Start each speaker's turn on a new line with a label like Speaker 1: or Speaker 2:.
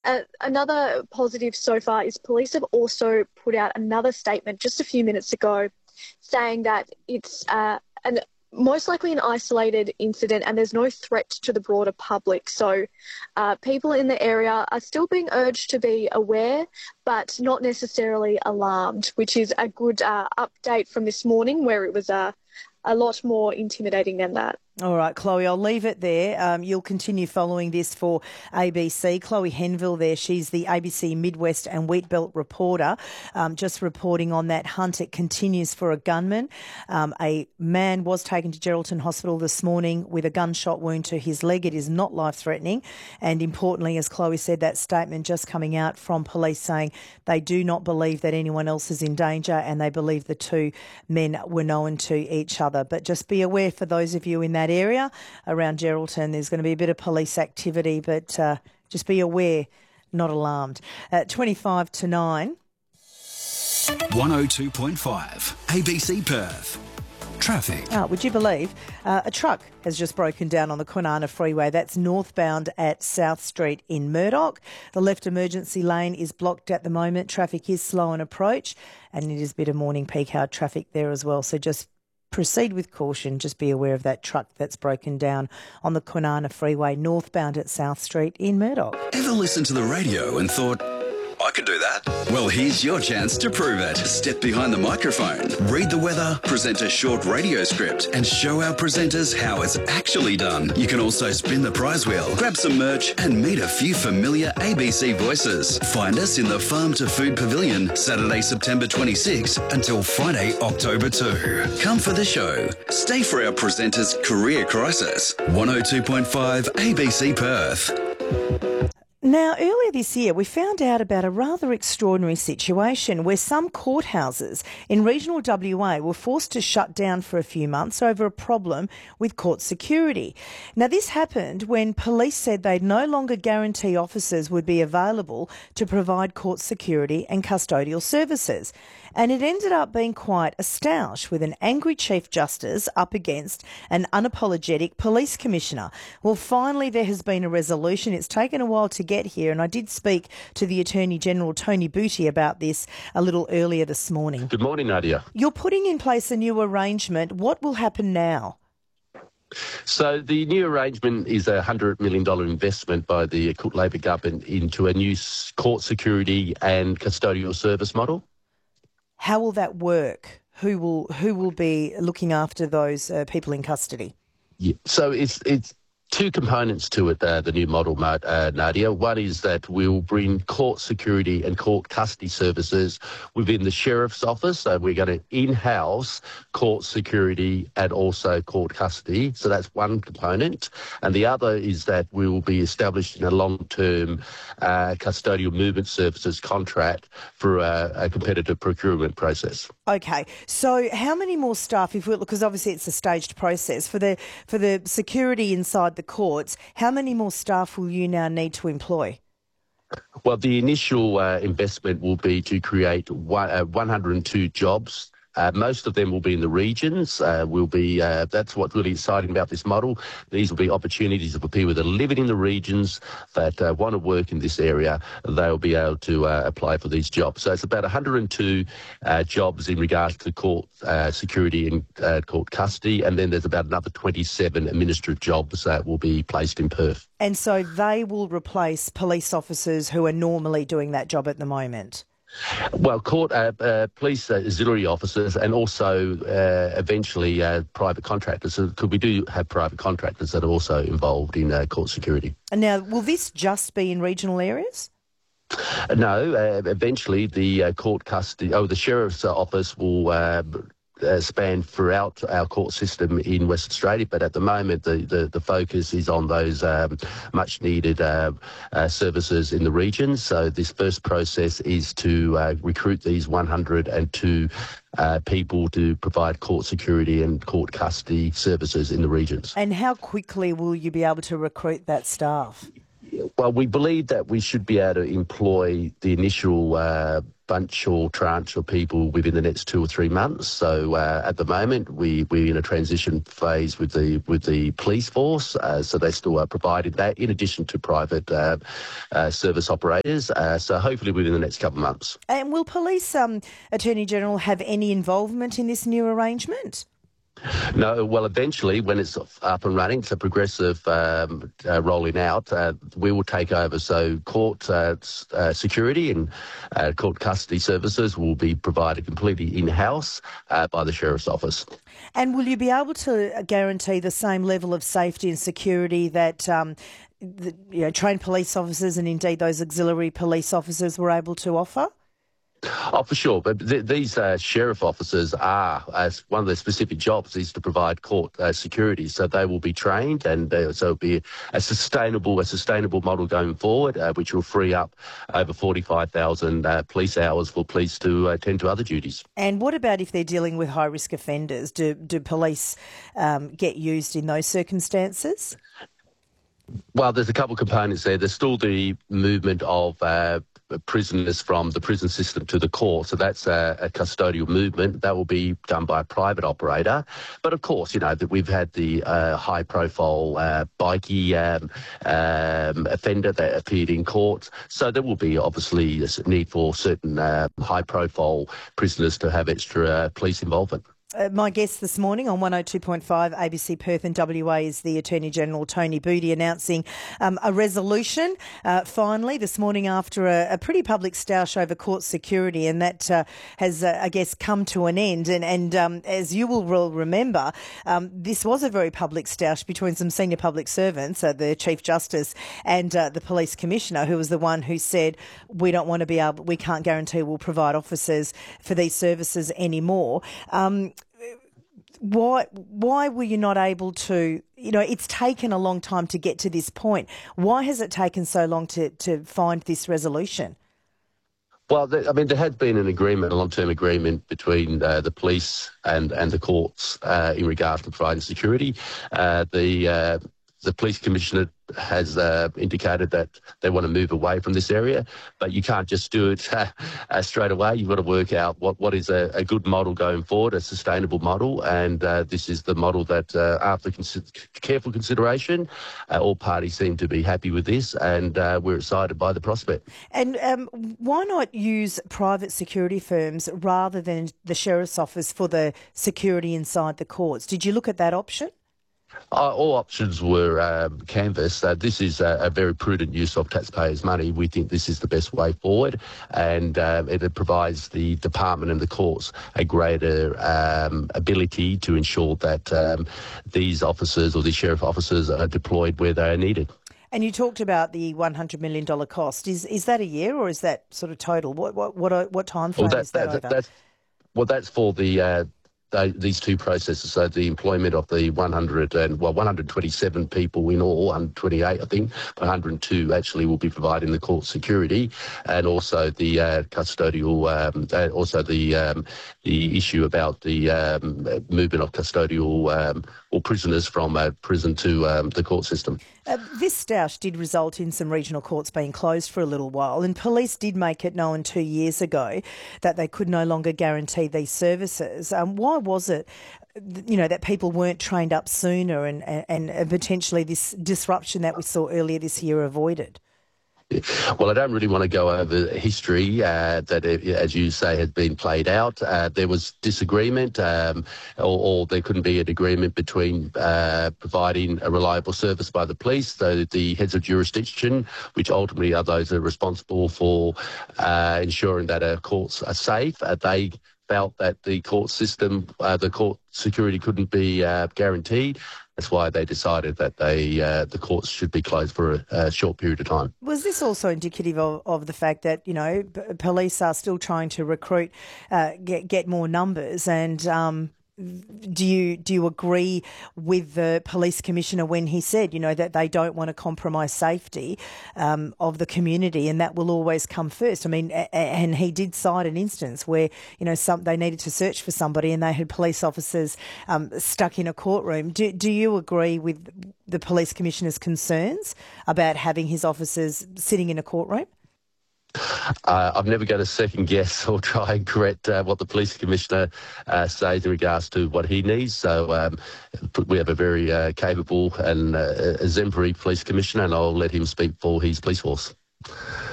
Speaker 1: Another positive so far is police have also put out another statement just a few minutes ago saying that it's most likely an isolated incident and there's no threat to the broader public. So people in the area are still being urged to be aware but not necessarily alarmed, which is a good update from this morning where it was a lot more intimidating than that.
Speaker 2: All right, Chloe, I'll leave it there. You'll continue following this for ABC. Chloe Henville there, she's the ABC Midwest and Wheatbelt reporter, just reporting on that hunt. It continues for a gunman. A man was taken to Geraldton Hospital this morning with a gunshot wound to his leg. It is not life-threatening. And importantly, as Chloe said, that statement just coming out from police saying they do not believe that anyone else is in danger and they believe the two men were known to each other. But just be aware for those of you in that area around Geraldton, there's going to be a bit of police activity, but just be aware, not alarmed. 25 to 9.
Speaker 3: 102.5 ABC Perth. Traffic.
Speaker 2: Would you believe a truck has just broken down on the Kwinana Freeway. That's northbound at South Street in Murdoch. The left emergency lane is blocked at the moment. Traffic is slow on approach and it is a bit of morning peak hour traffic there as well. So just proceed with caution. Just be aware of that truck that's broken down on the Kwinana Freeway northbound at South Street in Murdoch.
Speaker 3: Ever listened to the radio and thought, I could do that? Well, here's your chance to prove it. Step behind the microphone, read the weather, present a short radio script, and show our presenters how it's actually done. You can also spin the prize wheel, grab some merch, and meet a few familiar ABC voices. Find us in the Farm to Food Pavilion, Saturday, September 26 until Friday, October 2. Come for the show. Stay for our presenters' career crisis. 102.5 ABC Perth.
Speaker 2: Now, earlier this year, we found out about a rather extraordinary situation where some courthouses in regional WA were forced to shut down for a few months over a problem with court security. Now, this happened when police said they'd no longer guarantee officers would be available to provide court security and custodial services. And it ended up being quite a stoush with an angry Chief Justice up against an unapologetic police commissioner. Well, finally, there has been a resolution. It's taken a while to get here, and I did speak to the Attorney General, Tony Booty, about this a little earlier this morning.
Speaker 4: Good morning, Nadia.
Speaker 2: You're putting in place a new arrangement. What will happen now?
Speaker 4: So the new arrangement is a $100 million investment by the Cook Labor government into a new court security and custodial service model.
Speaker 2: How will that work? Who will be looking after those people in custody?
Speaker 4: Yeah. So it's two components to it, the new model, Nadia. One is that we'll bring court security and court custody services within the Sheriff's Office. So we're going to in-house court security and also court custody. So that's one component. And the other is that we will be establishing a long-term custodial movement services contract for a competitive procurement process.
Speaker 2: Okay. So how many more staff, because obviously it's a staged process, for the security inside the courts, how many more staff will you now need to employ?
Speaker 4: Well, the initial investment will be to create 102 jobs. Most of them will be in the regions. That's what's really exciting about this model. These will be opportunities for people that are living in the regions that want to work in this area. They'll be able to apply for these jobs. So it's about 102 jobs in regards to court security and court custody, and then there's about another 27 administrative jobs that will be placed in Perth.
Speaker 2: And so they will replace police officers who are normally doing that job at the moment?
Speaker 4: Well, police auxiliary officers and also eventually private contractors. Because we do have private contractors that are also involved in court security.
Speaker 2: And now, will this just be in regional areas?
Speaker 4: No, eventually the court custody, the Sheriff's Office will span throughout our court system in Western Australia, but at the moment the focus is on those much needed services in the regions. So this first process is to recruit these 102 people to provide court security and court custody services in the regions.
Speaker 2: And how quickly will you be able to recruit that staff?
Speaker 4: Well, we believe that we should be able to employ the initial bunch or tranche of people within the next 2 or 3 months. So at the moment, we're in a transition phase with the police force. So they still are providing that in addition to private service operators. So hopefully within the next couple of months.
Speaker 2: And will Police Attorney General have any involvement in this new arrangement?
Speaker 4: No, well, eventually, when it's up and running, it's a progressive rolling out, we will take over. So court security and court custody services will be provided completely in-house by the Sheriff's Office.
Speaker 2: And will you be able to guarantee the same level of safety and security that trained police officers and indeed those auxiliary police officers were able to offer?
Speaker 4: Oh, for sure. But these sheriff officers are, as one of their specific jobs is to provide court security. So they will be trained, and so it'll be a sustainable model going forward, which will free up over 45,000 police hours for police to attend to other duties.
Speaker 2: And what about if they're dealing with high-risk offenders? Do police get used in those circumstances?
Speaker 4: Well, there's a couple of components there. There's still the movement of prisoners from the prison system to the court. So that's a custodial movement. That will be done by a private operator. But of course, that we've had the high-profile bikie offender that appeared in court. So there will be obviously a need for certain high-profile prisoners to have extra police involvement.
Speaker 2: My guest this morning on 102.5 ABC Perth and WA is the Attorney-General Tony Budi announcing a resolution finally this morning after a pretty public stoush over court security, and that has, I guess, come to an end. And as you will remember, this was a very public stoush between some senior public servants, the Chief Justice and the Police Commissioner, who was the one who said, we can't guarantee we'll provide officers for these services anymore. Why were you not able to, it's taken a long time to get to this point. Why has it taken so long to find this resolution?
Speaker 4: Well, there has been an agreement, a long-term agreement between the police and the courts in regard to providing security. The Police Commissioner has indicated that they want to move away from this area, but you can't just do it straight away. You've got to work out what is a good model going forward, a sustainable model, and this is the model that, after careful consideration, all parties seem to be happy with this, and we're excited by the prospect. And
Speaker 2: why not use private security firms rather than the Sheriff's Office for the security inside the courts? Did you look at that option?
Speaker 4: All options were canvassed. This is a very prudent use of taxpayers' money. We think this is the best way forward, and it provides the department and the courts a greater ability to ensure that these officers or these sheriff officers are deployed where they are needed.
Speaker 2: And you talked about the $100 million cost. Is that a year, or is that sort of total? What time frame is that over?
Speaker 4: That's for these two processes, so the employment of the 127 people in all, 128 I think, 102 actually will be providing the court security, and also the custodial, also the issue about the movement of custodial or prisoners from prison to the court system.
Speaker 2: This stoush did result in some regional courts being closed for a little while, and police did make it known 2 years ago that they could no longer guarantee these services. Why was it, that people weren't trained up sooner and potentially this disruption that we saw earlier this year avoided?
Speaker 4: Well, I don't really want to go over history that, as you say, has been played out. There was disagreement, or there couldn't be an agreement between providing a reliable service by the police, so the heads of jurisdiction, which ultimately are those that are responsible for ensuring that our courts are safe. They felt that the court system, the court security couldn't be guaranteed. That's why they decided that the courts should be closed for a short period of time. Was
Speaker 2: this also indicative of the fact that, police are still trying to recruit, get more numbers, and do you agree with the Police Commissioner when he said, that they don't want to compromise safety of the community, and that will always come first? I mean, and he did cite an instance where, they needed to search for somebody and they had police officers stuck in a courtroom. Do you agree with the Police Commissioner's concerns about having his officers sitting in a courtroom?
Speaker 4: I'm never going to second guess or try and correct what the police commissioner says in regards to what he needs. So we have a very capable and exemplary police commissioner, and I'll let him speak for his police force.